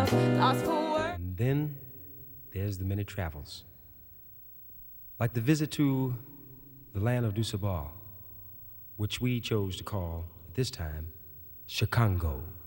lost for words. And then there's the many travels, like the visit to the land of Dusabal, which we chose to call, at this time, Chicago.